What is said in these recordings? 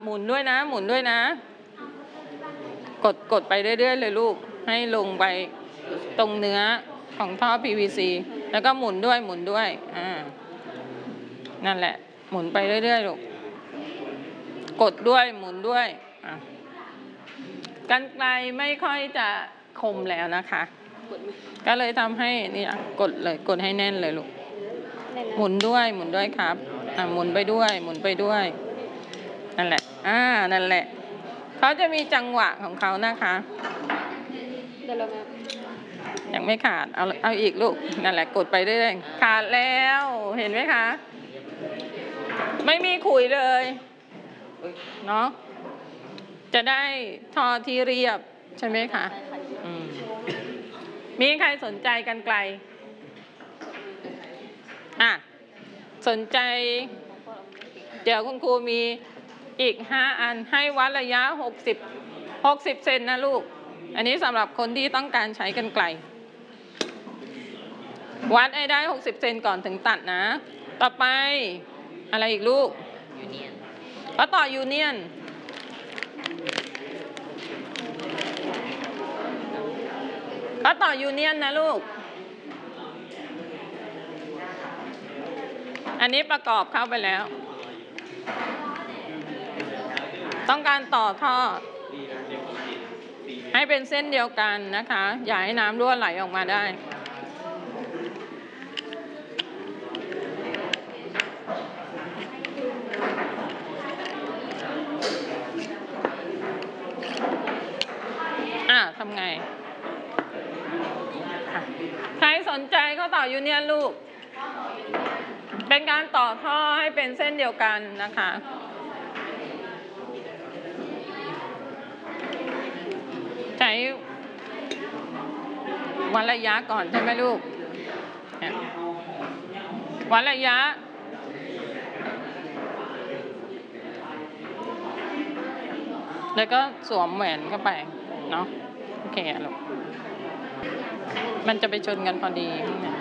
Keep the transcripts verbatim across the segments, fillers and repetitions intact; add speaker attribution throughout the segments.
Speaker 1: หมุนด้วยนะหมุนด้วยนะกดกดไปเรื่อยๆเลยลูกให้ลงไปตรงเนื้อของท่อ พี วี ซี แล้วก็หมุนด้วยหมุนด้วยอ่านั่นแหละหมุนไปเรื่อยๆลูกกดด้วยหมุนด้วยอ่ะกรรไกรไม่ค่อยจะคมแล้วนะคะก็เลยทำให้นี่กดเลยกดให้แน่นเลยลูกหมุนด้วยหมุนด้วยครับอ่ะหมุนไปด้วยหมุนไปด้วยนั่นแหละอ่านั่นแหละเขาจะมีจังหวะของเขานะคะยังไม่ขาดเอาเอาอีกลูกนั่นแหละกดไปเรื่อยๆขาดแล้วเห็นไหมคะไม่มีขุยเลยเนาะจะได้ท่อที่เรียบใช่ไหมคะอืมมีใครสนใจกรรไกรอ่ะสนใจเดี๋ยวคุณครูมีอีกห้าอันให้วัดระยะหกสิบ หกสิบเซนนะลูกอันนี้สำหรับคนที่ต้องการใช้กรรไกรวัดให้ได้หกสิบเซนก่อนถึงตัดนะต่อไปอะไรอีกลูกยูเนียนก็ต่อยูเนียนก็ต่อยูเนียนนะลูกอันนี้ประกอบเข้าไปแล้วต้องการต่อท่อให้เป็นเส้นเดียวกันนะคะอย่าให้น้ำรั่วไหลออกมาได้อ่ะทำไงใครสนใจก็ต่อยูเนียนลูกเป็นการต่อท่อให้เป็นเส้นเดียวกันนะคะใช้วัดระยะก่อนใช่ไหมลูกวัดระยะแล้วก็สวมแหวนเข้าไปเนาะโอเคลูกมันจะไปชนกันพอดี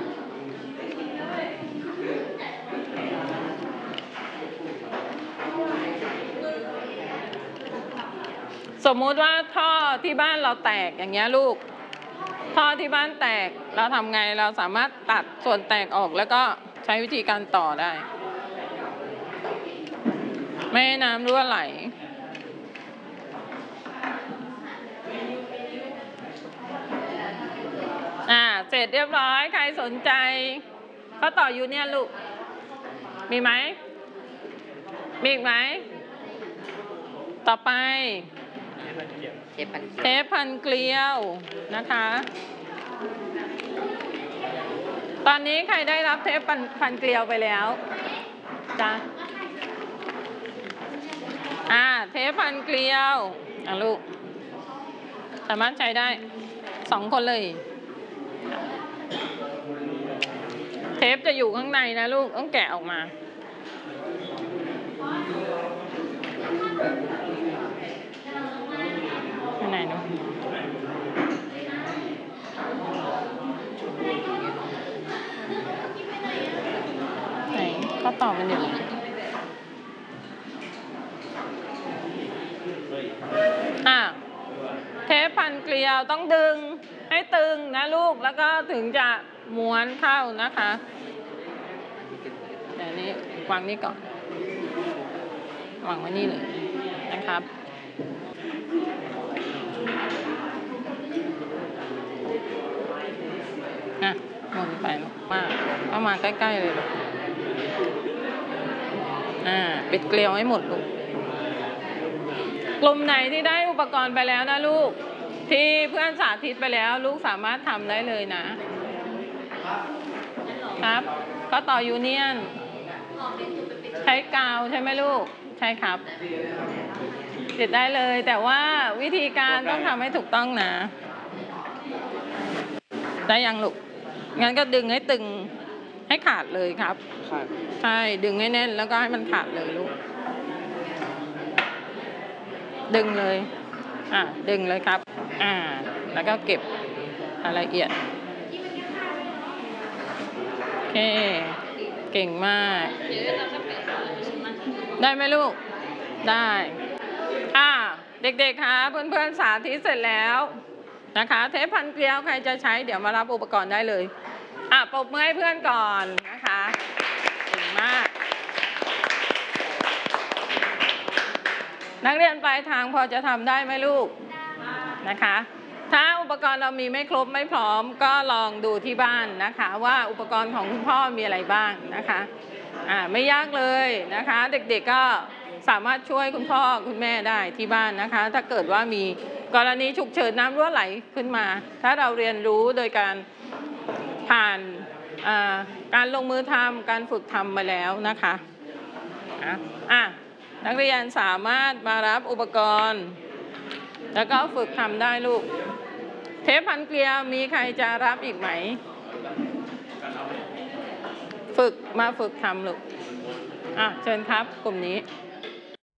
Speaker 1: สมมุติว่าท่อที่บ้านเราแตกอย่างเงี้ยลูกท่อที่บ้านแตกเราทำไงเราสามารถตัดส่วนแตกออกแล้วก็ใช้วิธีการต่อได้ไม่ให้น้ำรั่วไหลอ่าเสร็จเรียบร้อยใครสนใจก็ต่อยูเนียนลูกมีไหมมีอีกไหมต่อไปเทปพันเกลียวนะคะตอนนี้ใครได้รับเทปพันเกลียวไปแล้วจ้ะอ่าเทปพันเกลียวอ่ะลูกสามารถใช้ได้สองคนเลยเทปจะอยู่ข้างในนะลูกต้องแกะออกมาข้างในเนาะไหนก็ต่อมันอยู่อ่ะเทปพันเกลียวต้องดึงให้ตึงนะลูกแล้วก็ถึงจะม้วนเข้านะคะแต่นี้วางนี่ก่อนวางไว้นี่เลยนะครับอ่ะหมุนไปมากเข้ามาใกล้ๆเลยลูกอ่าปิดเกลียวให้หมดลูกกลุ่มไหนที่ได้อุปกรณ์ไปแล้วนะลูกที่เพื่อนสาธิตไปแล้วลูกสามารถทำได้เลยนะครับก็ต่อยูเนียนใช้กาวใช่ไหมลูกใช่ครับติดได้เลยแต่ว่าวิธีการต้องทำให้ถูกต้องนะได้ยังลูกงั้นก็ดึงให้ตึงให้ขาดเลยครับใช่ดึงให้แน่นแล้วก็ให้มันขาดเลยลูกดึงเลยอ่ะดึงเลยครับอ่าแล้วก็เก็บรายละเอียดโอเคเก่งมากได้ไหมลูกได้อ่าเด็กๆคะเพื่อนๆสาธิตเสร็จแล้วนะคะ เทปพันเกลียวใครจะใช้เดี๋ยวมารับอุปกรณ์ได้เลยอ่ะปรบมือให้เพื่อนก่อนนะคะเก่งมากนักเรียนปลายทางพอจะทำได้ไหมลูกนะคะถ้าอุปกรณ์เรามีไม่ครบไม่พร้อมก็ลองดูที่บ้านนะคะว่าอุปกรณ์ของคุณพ่อมีอะไรบ้างนะคะอ่าไม่ยากเลยนะคะเด็กๆก็สามารถช่วยคุณพ่อคุณแม่ได้ที่บ้านนะคะถ้าเกิดว่ามีกรณีฉุกเฉินน้ำรั่วไหลขึ้นมาถ้าเราเรียนรู้โดยการผ่านการลงมือทำการฝึกทำมาแล้วนะคะอ่ะนักเรียนสามารถมารับอุปกรณ์แล้วก็ฝึกทำได้ลูกเทปพันเกลียวมีใครจะรับอีกไหมฝึกมาฝึกทำลูกอ่ะเชิญครับกลุ่มนี้